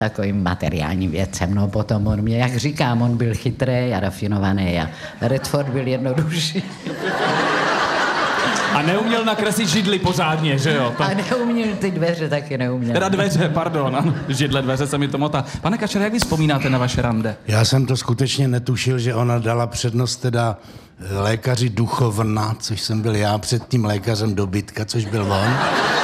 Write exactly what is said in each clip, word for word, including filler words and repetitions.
takovým materiálním věcem. No potom on mě, jak říkám, on byl chytrý a rafinovaný a Redford byl jednodušší. A neuměl nakreslit židli pořádně, že jo? To... A neuměl ty dveře, taky neuměl. Teda dveře, pardon, ano. Židle, dveře se mi to motá. Pane Kačere, jak vy vzpomínáte na vaše rande? Já jsem to skutečně netušil, že ona dala přednost teda lékaři duchovna, což jsem byl já, před tím lékařem dobytka, což byl on.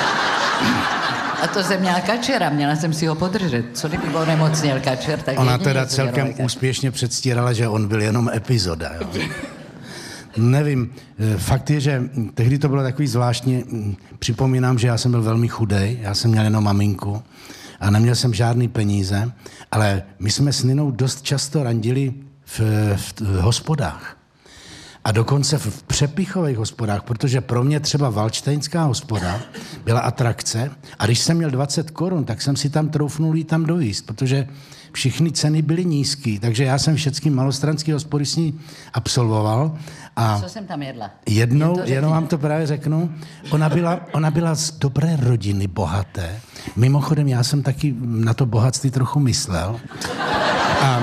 A to jsem měla Kačera, měla jsem si ho podržet. Co kdyby onemocněl Kačer, tak ona jedině, teda celkem úspěšně předstírala, že on byl jenom epizoda, jo. Nevím, fakt je, že tehdy to bylo takový zvláštní, připomínám, že já jsem byl velmi chudej, já jsem měl jenom maminku a neměl jsem žádný peníze, ale my jsme s Ninou dost často randili v, v hospodách. A dokonce v přepichových hospodách, protože pro mě třeba valštejnská hospoda byla atrakce a když jsem měl dvacet korun, tak jsem si tam troufnul jít tam dojíst, protože všechny ceny byly nízký, takže já jsem všechny malostranský hospody s ní absolvoval. A co jsem tam jedla? Jednou, jenom vám to právě řeknu, ona byla, ona byla z dobré rodiny, bohaté. Mimochodem, já jsem taky na to bohatství trochu myslel. A,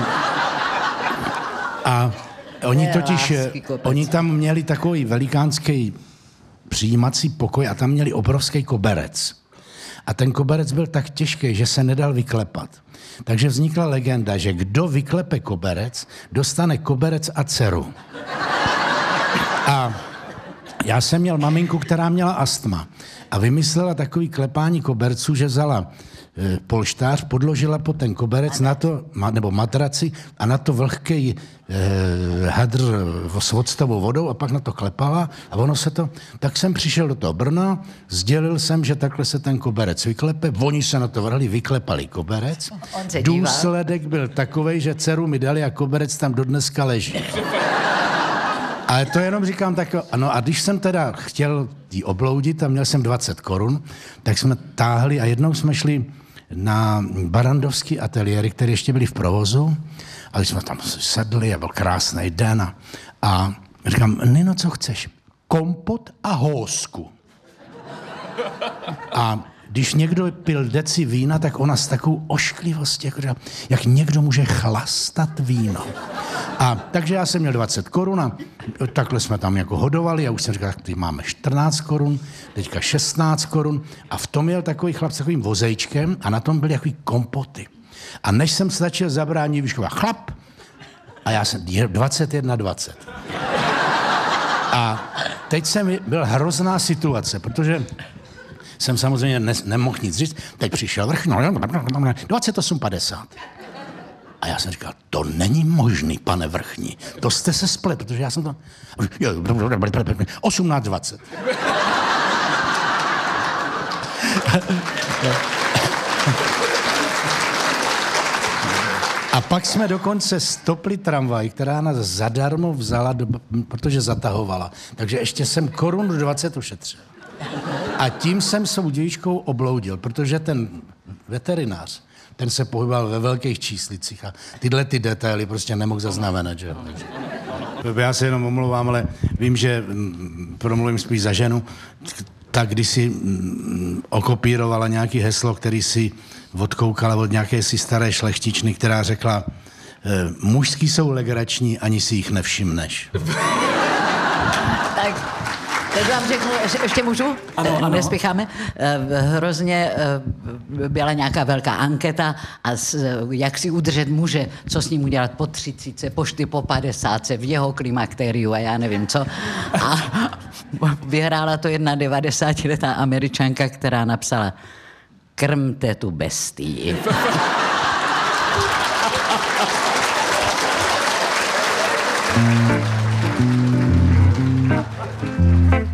a oni totiž, oni tam měli takový velikánský přijímací pokoj a tam měli obrovský koberec. A ten koberec byl tak těžký, že se nedal vyklepat. Takže vznikla legenda, že kdo vyklepe koberec, dostane koberec a dceru. A já jsem měl maminku, která měla astma a vymyslela takový klepání koberců, že vzala e, polštář, podložila pod ten koberec na to, ma, nebo matraci a na to vlhký e, hadr s octovou vodou a pak na to klepala a ono se to... Tak jsem přišel do toho Brna, sdělil jsem, že takhle se ten koberec vyklepe, oni se na to vrhli, vyklepali koberec. Důsledek byl takovej, že dceru mi dali a koberec tam dodneska leží. Ale to jenom říkám tak, ano, a když jsem teda chtěl jí obloudit a měl jsem dvacet korun, tak jsme táhli a jednou jsme šli na barandovský ateliéry, které ještě byly v provozu, a když jsme tam sedli a byl krásný den a, a říkám, Nino, co chceš? Kompot a housku. A když někdo pil deci vína, tak ona s takovou ošklivostí, jako říká, jak někdo může chlastat víno. A takže já jsem měl dvacet korun a takhle jsme tam jako hodovali a už jsem říkal, tak teď máme čtrnáct korun, teďka šestnáct korun a v tom jel takový chlap s takovým vozejčkem a na tom byly takový kompoty. A než jsem stačil zabránit, vyškoval chlap a já jsem dvacet jedna dvacet. A teď jsem byl hrozná situace, protože jsem samozřejmě ne, nemohl nic říct, teď přišel vrch, no, dvacet osm padesát. A já jsem říkal, to není možný, pane vrchní, to jste se splet, protože já jsem to... osmnáct dvacet. A pak jsme dokonce stopli tramvaj, která nás zadarmo vzala, do, protože zatahovala. Takže ještě jsem korunu dvacet ušetřil. A tím jsem svou dějičkou obloudil, protože ten veterinář, ten se pohyboval ve velkých číslicích a tyhle ty detaily prostě nemohl zaznamenat, že jo. Já se jenom omlouvám, ale vím, že promluvím spíš za ženu, tak když si okopírovala nějaký heslo, který si odkoukala od nějaké si staré šlechtičny, která řekla, mužský jsou legrační, ani si jich nevšimneš. Tak... Teď vám řeknu, ještě, ještě můžu? Ano, ano. Nespěcháme. Hrozně byla nějaká velká anketa a jak si udržet muže, co s ním udělat po třicítce, po šty po padesátce, v jeho klimakteriu a já nevím co. A vyhrála to jedna devadesátiletá Američanka, která napsala krmte tu bestii.